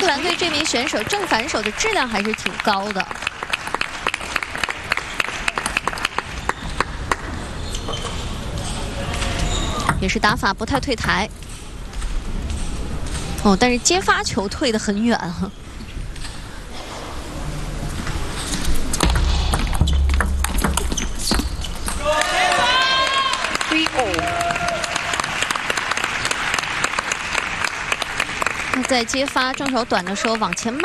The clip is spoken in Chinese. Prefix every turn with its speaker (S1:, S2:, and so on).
S1: 乌克兰队这名选手正反手的质量还是挺高的。也是打法不太退台。哦，但是接发球退得很远啊。 在接发正手短的时候往前迈。